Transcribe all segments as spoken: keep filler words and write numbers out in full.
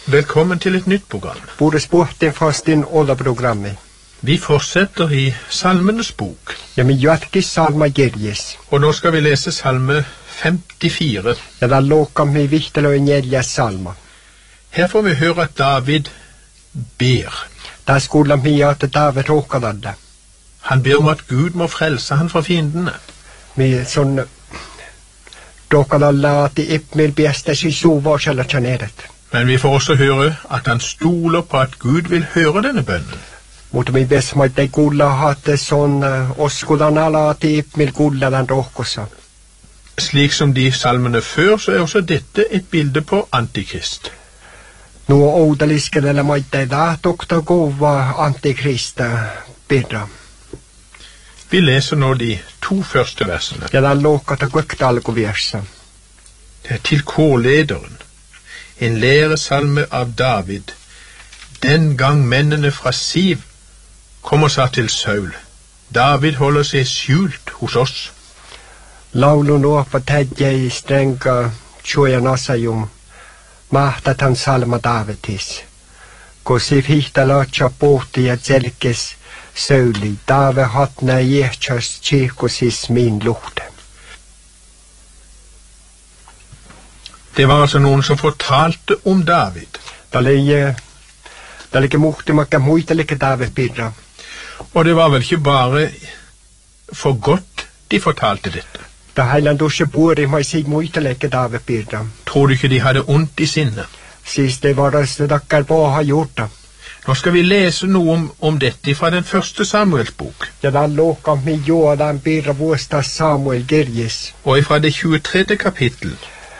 Velkommen til et nytt program. Både sporten fast inn alle programmet. Vi fortsetter i Salmenes bok. Ja, men Jørki salma gerjes. Og nå skal vi lese salme femtifire. Ja, da låka mi vihtelo i njelja salma. Her får vi høre at David ber. Da skulle mi at David råkadadde. Han ber om at Gud må frelse han fra fiendene. Mi sånn råkadalla at i ippmil bjeste sig sova eller tjaneret. Men vi får også høre at han stoler på at Gud vil høre denne bønnen. Mutta mi besma de kulla hatte sån oskudan ala at i ippmil kulla den råkosa. Slik som de salmene før, så er også dette et bilde på Antikrist. Nuo oudaliskadella maittai da doktor gova Antikrista birra. Vi leser nå de to første versene. Ja, da låkata kvekta alkuversa. Det er til kårlederen. En læresalme av David. Den gang mennene fra Siv kommer seg til Saul. David holder seg skjult hos oss. Laulu nuo patedje i strenga tjoja nasajum. Mahtat han salma Davidis. Ko Siv hihta laatsa pohti ja selkes Sauli. David hatna jehtjas tjikosis min luhte. Det var altså noen som fortalte om David. Da leie, da ligge muhti makka muita like David birra. Og det var vel ikke bare for godt de fortalte dette. Da heiland usje bori mai sig muita like David birra. Tror du ikke de hadde ondt i sinne? Sist det var det dakkar på ha gjort det. Nå skal vi lese noe om, om dette fra den første Samuels bok. Ja, da låka mi jo den birra våsta Samuel Gerjes. Og fra det tjuetredje kapittel.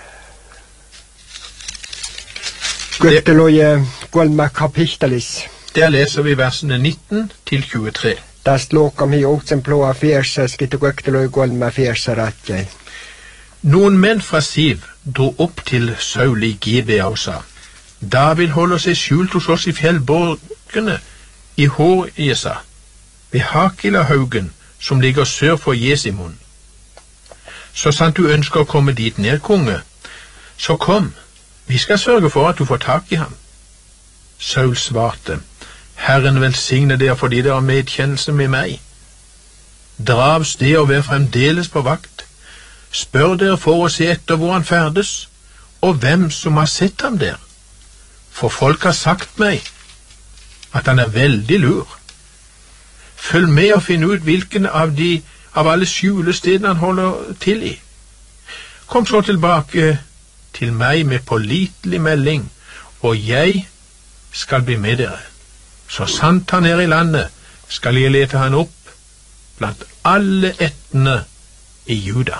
Gøtteloje golma kapitalis. Der leser vi versene nitten til tjuetre. Da slåka mi otsenplåa fjersa skitte gøtteloje golma fjersa ratje. Noen menn fra Siv dro opp til Saul i Gibea og sa: David holder seg skjult hos oss i fjellborgene i Hor-Jesa, ved Hakila-haugen som ligger sør for Jesimon. Så sant du ønsker å komme dit ned, konge, så kom. Vi skal sørge for at du får tak i ham. Saul svarte: Herren velsigne dere fordi dere har medkjennelse med meg. Dra av sted og vær fremdeles på vakt. Spør dere for å se etter hvor han ferdes, og hvem som har sett ham der. For folk har sagt meg at han er veldig lur. Følg med og finn ut hvilken av de av alle skjulestedene han holder til i. Kom så tilbake til meg med pålitelig melding, og jeg skal bli med dere. Så sant han er i landet, skal jeg lete han opp blant alle ættene i Juda.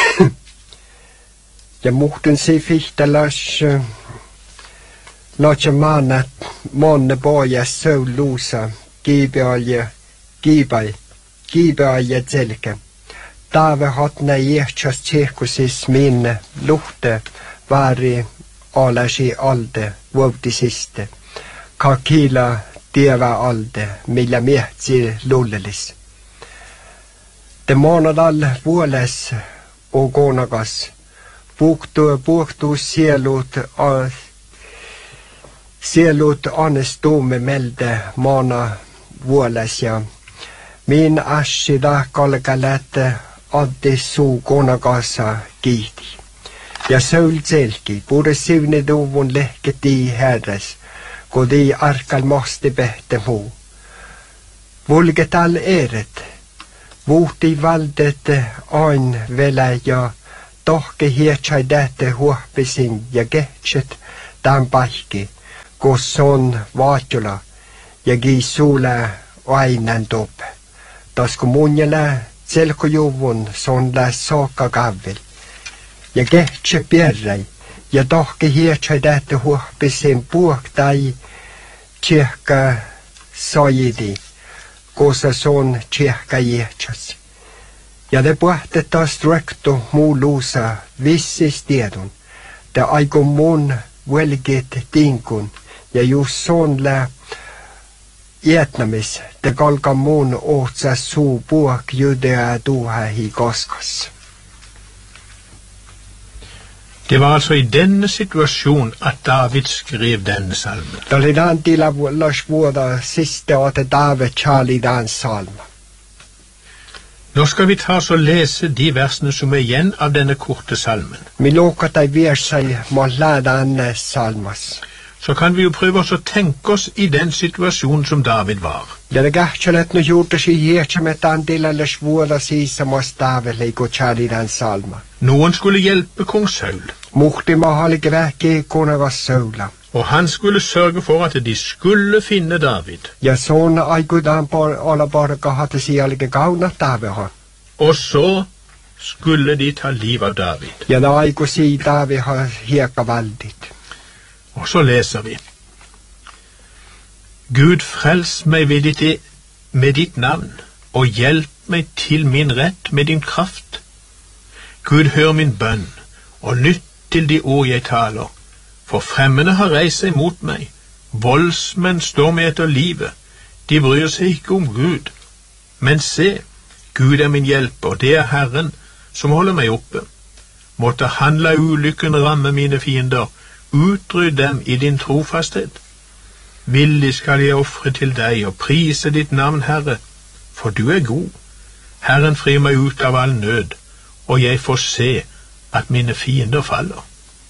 Ja, muhten si fihta las laatsa maana monne boja Saul luusa Gibeaja Gibai Gibeaja selke. David hatna jehtjas tjekosis minne luhte vari alasi alde vauti siste. Kakila tieva alde millä miehtsi lullelis. De månadal vuoles og gonagas. Puhtuu puhtuu sielut a sielut annestuume melde maana vuoles ja min assi da kalkalette addi suu gonagasa kiihti. Ja Saul selki, puhude sivne tuvun lehketi herres, kun di arkal mahti pehte muu. Vulget all eret, vuhti valdet ain vele ja tohke hietsai dätte huohpisin ja kehtset tämän paikki, kus on vaatjola ja gi suule ainan tope. Tasku munjala selkojuvun son läs saakka kavvel. Ja kehtse pierrai ja tohke hietsai dätte huohpisin puhtai tjehka sajidi, kosa son tjehka hietsas. Ja det puhte taas rekto muu luusa vissis tiedon, te aiku mun velget tinkun, ja just son lä ietnamis, te kalka mun ohtsa suu puhk judea tuuhähi koskas. Det var altså i denne situasjon at David skrev denne salmen. Talidan tila los vuoda siste åte David Charlidan salma. Nå skal vi ta oss og lese de versene som er igjen av denne korte salmen. Mi lokata virsai molladan salmas. Så kan vi jo prøve oss å tenke oss i den situasjonen som David var. Ja det gahtsalet no juurta si hiertsametaan tila los vuoda sisa mos David leiko Charlidan salma. Noen skulle hjelpe kong Saul. Muhti mahalike vähki kunagas Saula. Og han skulle sørge for at de skulle finne David. Ja sånne aikudan por olla porka hatte sialike kauna Davidha. Og så skulle de ta liv av David. Ja da aiku si David har hieka valdit. Og så leser vi. Gud, frels meg ved ditt, med ditt navn, og hjelp meg til min rett med din kraft. Gud, hør min bønn, og lytt til de ord jeg taler. For fremmede har reist seg mot meg. Voldsmenn står meg etter livet. De bryr seg ikke om Gud. Men se, Gud er min hjelper, det er Herren som holder meg oppe. Måtte han la ulykken ramme mine fiender, utrydd dem i din trofasthet. Villig skal jeg ofre til deg og prise ditt navn, Herre, for du er god. Herren frir meg ut av all nød, og jeg får se at mine fiender faller.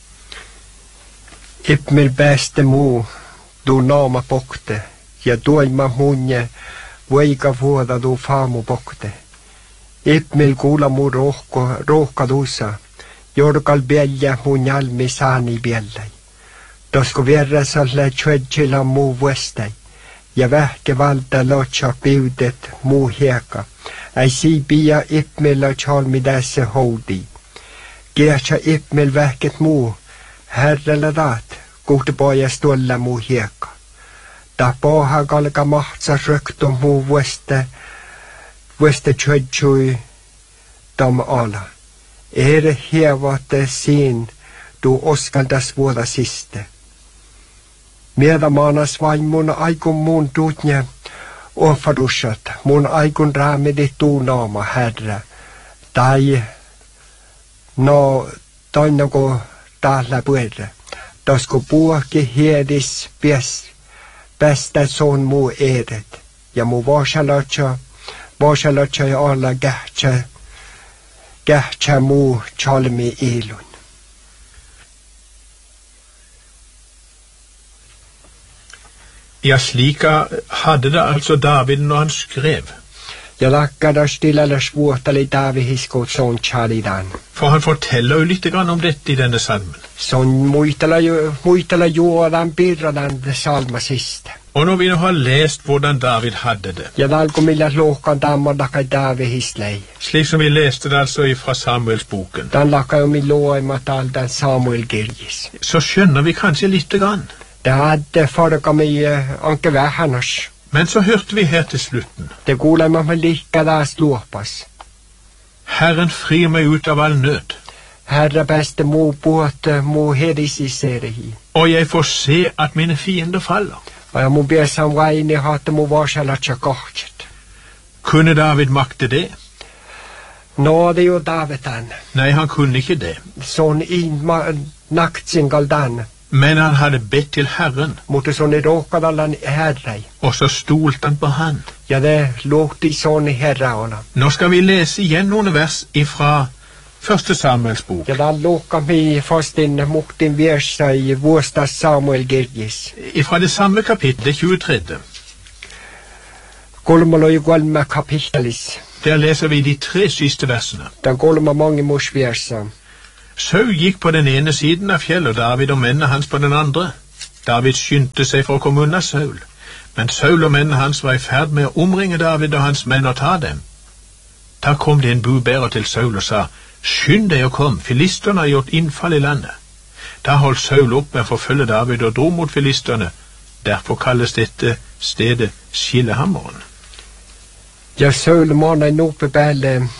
Ipmil bäste mu, du naama pokte, ja tuima munje, voika vuoda du faamu pokte. Ipmil kuula mu rohko, rohka dusa, jorkal bielja mun jalmi saani biellai. Tosko vierrasalle tjödjila mu vuestai, ja vähke valta lotsa piudet mu hieka, ei siipia ipmilla chalmi tässä houdi. Kiehtä ipmil vähket muu, Herrellä taat, kuhti pojas tuolla muu hiekka. Ta poha kalka mahtsa rökto muu vueste, vueste tjödjui tam ala. Ere hievatte siin, du oskaldas vuoda siste. Mieda maanas vain mun aikun muun tuutnje ofadusat, mun aikun raamidi tuu naama, Herra. Tai, no, toinako täällä puhuta. Tosko puhki hiedis pies, päästä son muu edet. Ja muu vasalotsa, vasalotsa ja olla kähtsä, kähtsä muu chalmi ilun. Ja, slik hadde det altså David når han skrev. Ja lakkada stillalas vuotali Davihiskot son Charlidan. For han forteller jo litt grann om dette i denne salmen. Son muistella ju muistella juodan pirradan salma siste. Og når vi nå har lest hvordan David hadde det, ja dalko millä lohkan tammadaka Davihislei. Slik som vi leste det altså fra Samuels boken, Dan lakka jo mi loimat aldan Samuel kirjis. så skjønner vi kanskje litt grann. Det hadde farka mi anke vähänas. Men så hørte vi her til slutten. Det kuulemme me likkadas luopas. Herren frir meg ut av all nød, Herra päästä muu puhutte muu hedisiserihi. og jeg får se at mine fiender faller. Ja mun piessan vaini haatte muu vasalatsa kohtset. Kunne David makte det? No, det er jo Davidan. Nei, han kunne ikke det. Sånn in naktsingaldan. Men han hadde bedt til Herren, Mutta sånn i råkadallan herrei. og så stolte han på han. Ja, det låti sånn i herraona. Nå skal vi lese igjen noen vers ifra første Samuels bok. Ja, da låka mi fast inn muktin versa i vuosta Samuel kirjis. Ifra det samme kapitlet, tjuetredje. Kolmalo i kolme kapittelis. Der leser vi de tre siste versene. Den kolma mange mors versa. Saul gikk på den ene siden av fjellet, og David og mennene hans på den andre. David skyndte seg for å komme unna Saul, men Saul og mennene hans var i ferd med å omringe David og hans menn og ta dem. Da kom det en budbærer til Saul og sa, «Skynd deg og kom, filisterne har gjort innfall i landet.» Da holdt Saul opp med å forfølge David og dro mot filisterne. Derfor kalles dette stedet Skillehammeren. Ja, Saul måna nope päälle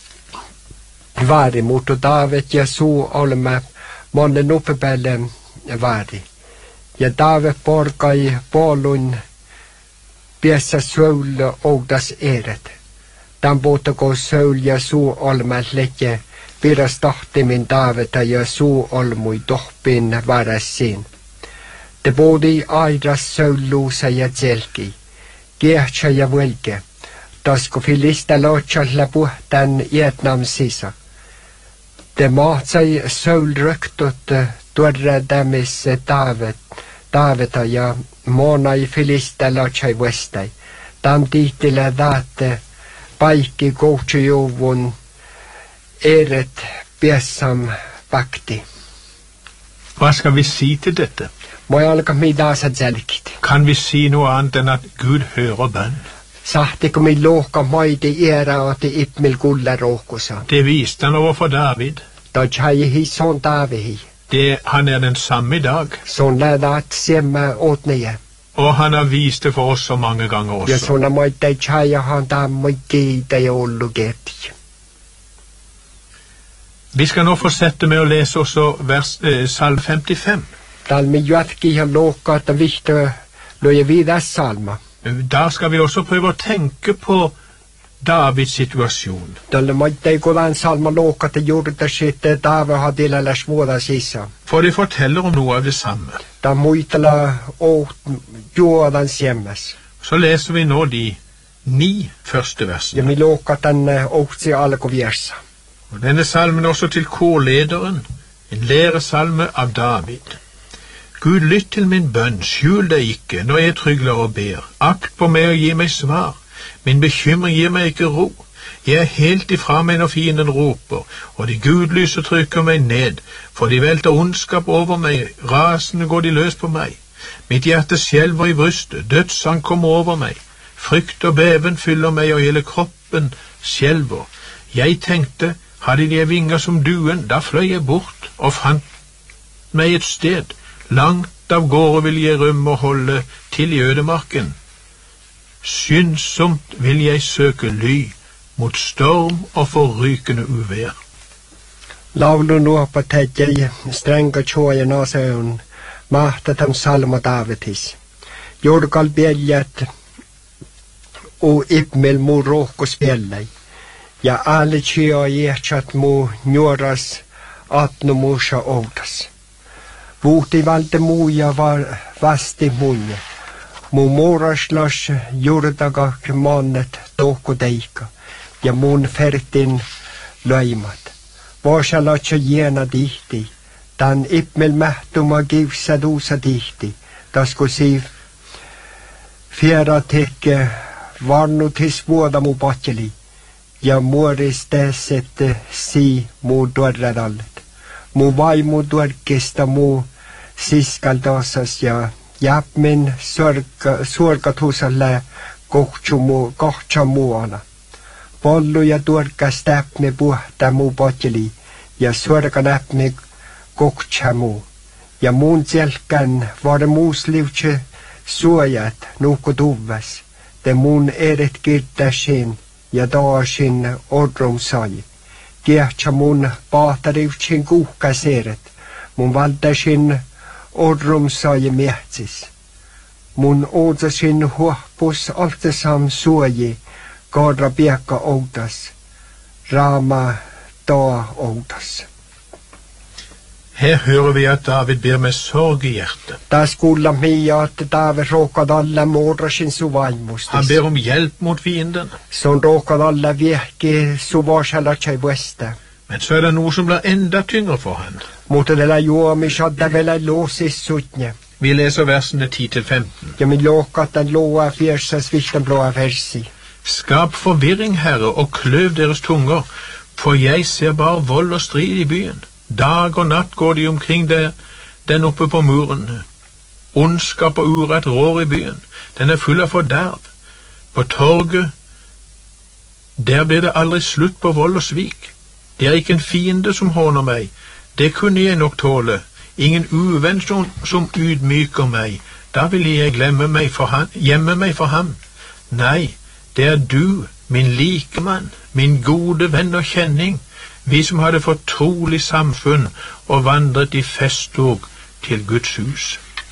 vari, mutta David ja suu olemme måna nope päälle vari. Ja David porkai puolun piessä Saul oudas eret. Tämän puhuttako Saul ja suu olemme leke piras tahtimin taaveta ja suu olmui tohpin varasin. Te bodi airas söuluusa ja tselki, kiehtsä ja võlge, tasku filista lootsalla puhtan Vietnam sisa. Te maatsai söulröktut tuorra tämmisse taavet, taaveta ja moonai filista lootsai vestai. Tam tihtile daatte paikki kohtujuvun eret piessam pakti. Hvad skal vi sige til dette? Må jeg alka middag sa tselkit. Kan vi sige noget andet end at Gud hører bøn? Sahtiko mi lohka maidi era oti ipmil kulla rohkusa. Det viste han overfor David. Da tjai hi son Davihi. Det, han er den samme i dag. Son lädat siemma åtnije. Og han har vist det for oss så mange ganger også. Ja sona moitte tjai han dammi kiita ja ollu geti. Vi skal nå fortsette med å lese også vers, eh, salm femtifem. Talmi jatki ja lohka at vihto loje vidas salma. Da skal vi også prøve å tenke på Davids situasjon. Tälle moitte kodan salma lohka te juurta sitte Daave hadilla la svuoda sissa. For det forteller om noe av det samme. Da muitella åt juodan siemmes. Så leser vi nå de ni første Ja versene. mi lohka tänne åhtsi alkuviersa. Og denne salmen er også til korlederen, en læresalme av David. Gud, lytt til min bønn, skjul deg ikke når jeg trygler og ber. Akt på meg og gi meg svar. Min bekymring gir meg ikke ro. Jeg er helt ifra meg når fienden roper, og de gudlyse trykker meg ned, for de velter ondskap over meg, rasende går de løs på meg. Mitt hjerte skjelver i brystet, dødsang kommer over meg. Frykt og beven fyller meg, og hele kroppen skjelver. Jeg tenkte, hadde de vinger som duen, da fløy jeg bort og fant meg et sted. Langt av gårde vil jeg rømme og holde til i ødemarken. Skyndsomt vil jeg søke ly mot storm og forrykende uvær. Laulu nuopa tätjäi stränga tjoja naseun mahtatam salma Davidis. Jordkal bjeljät u ipmel mu rohkus bjellei. Ja alle tjia jehtsat mu njoras atnu musa outas. Vuhti valte muja var vasti munje. Mu moraslas jurdagak mannet tohku teika. Ja mun fertin löimat. Vasalatsa jena tihti. Tan ipmel mähtuma kivsa duusa tihti. Tasku siv fiera tekke varnutis vuoda mu patjeli. Ja muoris tesset si mu duorradallet. Mu vaimu duorkista mu siskaltasas ja jäpmin suorkatusalle kohtsumu kohtsa muana. Pollu ja tuorkas täpmi puhta mu potjeli ja suorka näpmi kohtsa mu. Ja muun selkän var muus livtse suojat nuhku tuvves. Te mun eret kirtasin ja taasin odrum sai. Kiehtsä mun paatarivtsin kuhkaseret. Mun valtasin odrum sai mietsis. Mun ootsasin huohpus altsam suoji. Kaadra piekka outas. Raama taa outas. Her hører vi at David ber med sorg i hjertet. Taas kuulla mia, että David rookad alla muodrasin suvaimustis. Han ber om hjelp mot fienden. Son rookad alla viehki suvasalla tjai vuesta. Men så er det noe som blir enda tyngre for han. Mutta tällä juomisadda vielä loosis sutnje. Vi leser versene ti til femten. Ja min lookat den loa fjersas vihten blåa versi. Skap forvirring, Herre, og kløv deres tunger, for jeg ser bare vold og strid i byen. Dag og natt går de omkring der, den oppe på muren. Ondskap og urett rår i byen. Den er full av forderv. På torget, der blir det aldri slutt på vold og svik. Det er ikke en fiende som håner meg. Det kunne jeg nok tåle. Ingen uvenn som, som ydmyker meg. Da vil jeg glemme meg for han, gjemme meg for ham. Nei, det er du, min likemann, min gode venn og kjenning, vi som hadde fortrolig samfunn og vandret i festtog til Guds hus.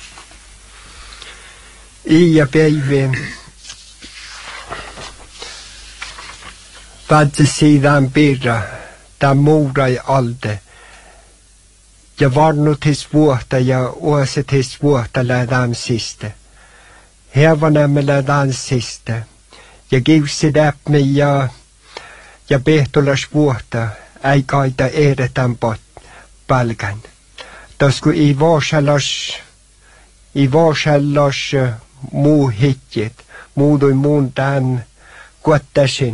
Ia päivi vadde sidan birra där mora i alde. Jag var nog till svårt, jag åse till svårt att lära dem siste. Här var nämligen lära dem siste. Jag giv sig där med jag, jag betolar svårt, ej gaida eret den bort balgan. Då skulle i varsallars, i varsallars mu hitjet, muudui muun tämän kuottasin.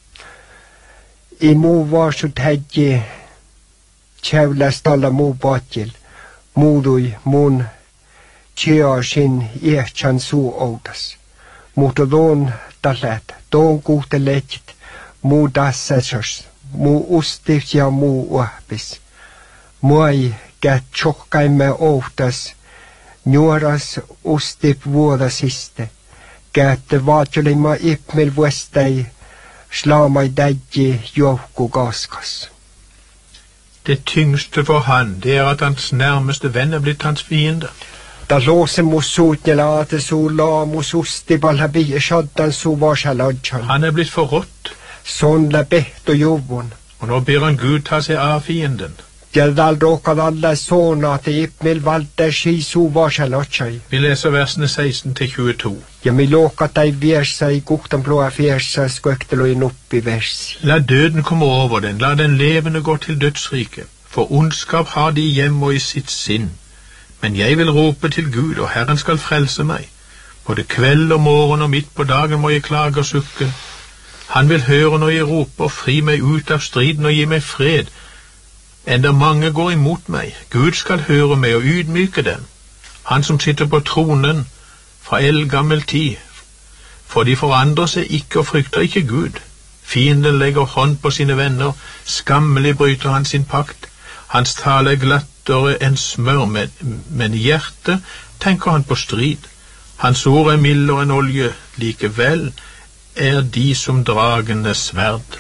I muu varsut hädji tjävläst alla muu potjil, muudui muun tjäasin iähtsän suu outas. Mutta tuon talet, tuon kuhteletjit, muu tassasas, muu ustif ja muu uahpis. Muai kät tjohkaimme outas, nuoras ustif vuoda siste. Kät vaatjolima ipmil vuestai, slamai dädji johku gaskas. Det tyngste for han, det er at hans nærmeste venn er blitt hans fiende. Da låse mos sotnjelate så la mos usti balhabi shaddan så varsaladjan. Han er blitt forrådt. Sånn la beht og jovon. Og nå ber han Gud ta seg av fienden. Gjerdal råkad alle sånn at det ipmil valgte ski så varsaladjan. Vi leser versene seksten til tjueto. Ja, mi låkat deg versa i goktan blåa fjersa skøktelo inn opp i vers. La døden komme over den, la den levende gå til dødsriket. For ondskap har de hjemme og i sitt sinn. Men jeg vil rope til Gud, og Herren skal frelse meg. Både kveld og morgen og midt på dagen må jeg klage og sukke. Han vil høre når jeg roper, fri meg ut av striden og gi meg fred. Enda mange går imot meg. Gud skal høre meg og ydmyke dem. Han som sitter på tronen fra eldgammel tid. For de forandrer seg ikke og frykter ikke Gud. Fienden legger hånd på sine venner, skammelig bryter han sin pakt. Hans tale er glattere enn smør, men, men i hjertet tenker han på strid. Hans ord er mildere enn olje, likevel er de som dragenes sverd.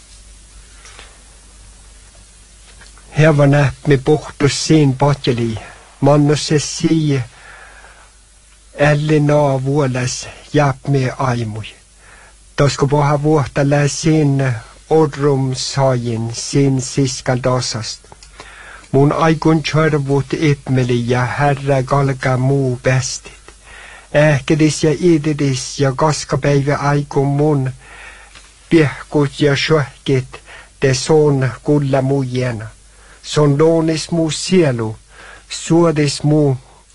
Her var næpp med bort og sin batteli, mann og se si, Ellina våles hjelp med aimoi. Da skal bare ha vårt å lære sin ordrumsagen, sin siskal dasast. Mun aigun kjøre vårt ipmelia, herre galga mu bestit. Äkedis ja ididis ja gaskapäivä aigun mun, piehkut ja sjöhkit, det son kulla mu jena. Son lånis mu sielu, suodis mu,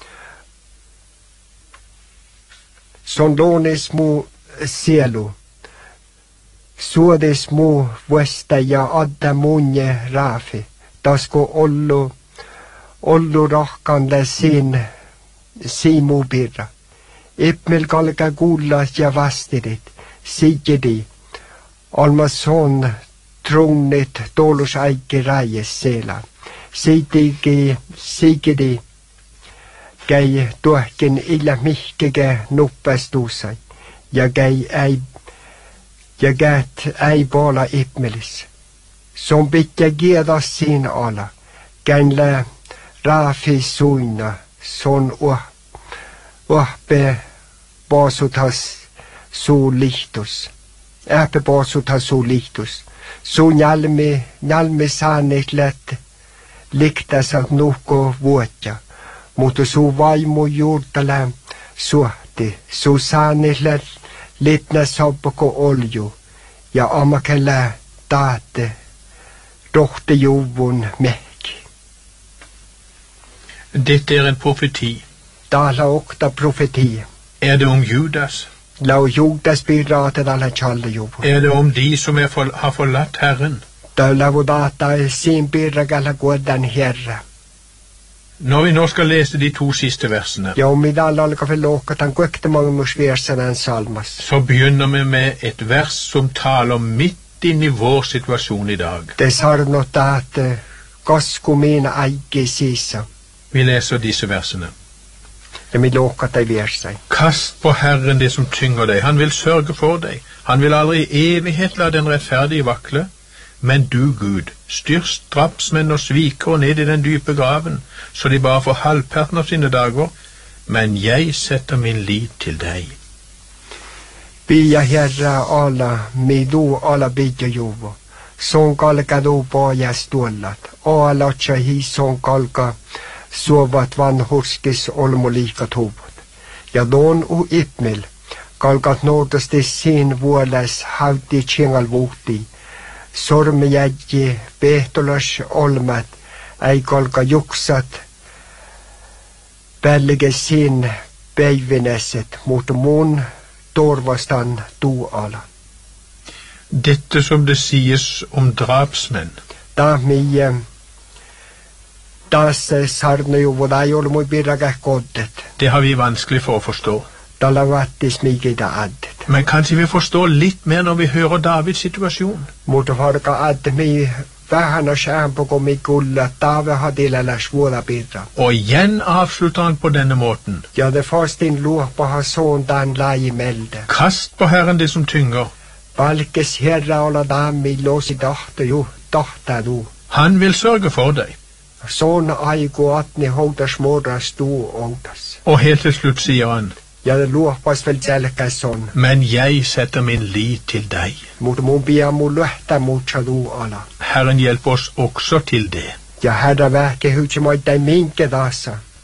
son lånis mu sielu, suodis mu vuesta ja adda munje rafi. Tasko ollu, ollu rahkanle sin, simu birra. Ipmil kalka kullas ja vastidit, sigidi. Alma son trunit tolus aiki rajes seela. Sigidi, sigidi. Käi tuohkin illa mihkege nuppastuusai. Ja käi ei, ja käät ei poola ipmilis. Som pitkä kiedas siinä ala, käinlä raafi suina, son uahpe paasutas suu lihtus, ähpe paasutas suu lihtus, suu njalmi, njalmi saanit lät liktasat nuhko vuotja, mutta suu vaimu juurtala suhti, suu saanit lät litna soppako olju, ja amakellä taate, dochte jovon mekk. Dette er en profeti. Täällä okta profeti. Er det om Judas? Lau Judas bidrar til alle kjalle jovon. Er det om de som er for, har forlatt Herren? Täällä vodata sin bidrar alla gården herre. Når vi nå skal lese de to siste versene, ja, om vi da alka for låka tan kvekte mange morsversen en salmas. Så begynner vi med et vers som taler midt inn i vår situasjon i dag. Det sa något att gasko mina eige sisa. Vi leser disse versene. Det vil låka deg versen. Kast på Herren det som tynger deg. Han vil sørge for deg. Han vil aldri i evighet la den rettferdige vakle. Men du, Gud, styr drapsmenn og svikere ned i den dype graven, så de bare får halvparten av sine dager. Men jeg setter min lit til deg. Bia herra alla, mi do alla bidja jovo. son kalka du pojas tuollat. Oalotsa hi son kalka suovat vanhurskis olmoliikat huvut. Ja don u ipmil, kalkat noutasti siin vuoles hauti tsingal vuhti. Sormijäji pehtolas olmat, ei kalka juksat, pällige siin päivineset, mutta mun torvastan tuu ala. Dette som det sies om drapsmenn. Da mie, das sarnajuvud ei ole mui pirrakäh koddet. Det har vi vanskelig for å forstå. Da lavattis mikida addet. Men kanskje vi forstår litt mer når vi hører Davids situasjon. Mutta harka adde mi vähän on säänpoko mi kulla, Tave hadilella suola pirra. Og igjen avslutter han på denne måten. Ja det fastin luopaha suuntaan lajimelde. Kast på Herren det som tynger. Valkes herra olla dammi låsi tahto ju, tahta du. Han vil sørge for deg. Sån aiku atni houtas morras tuu ontas. Og helt til slutt sier han, Ja det luopas vel selkäs son. men jeg setter min lit til deg. Mutta mun pia mun lähtää muutsa tuu ala. Herren hjelper oss også til det. Ja herra vähke hytsi moittain minkä taassa.